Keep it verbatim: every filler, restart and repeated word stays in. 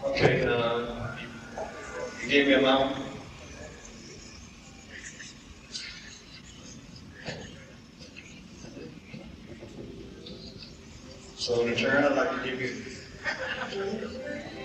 Okay, uh, you gave me a amount? So in return, I'd like to give you